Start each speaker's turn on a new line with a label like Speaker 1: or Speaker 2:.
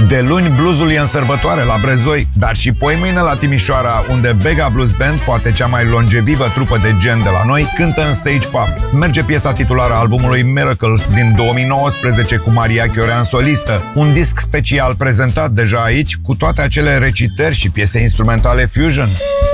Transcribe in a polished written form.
Speaker 1: De luni, bluesul e în sărbătoare la Brezoi, dar și poimâine la Timișoara, unde Bega Blues Band, poate cea mai longevivă trupă de gen de la noi, cântă în Stage Pub. Merge piesa titulară a albumului Miracles din 2019 cu Maria Chiorean solistă, un disc special prezentat deja aici cu toate acele recitări și piese instrumentale fusion.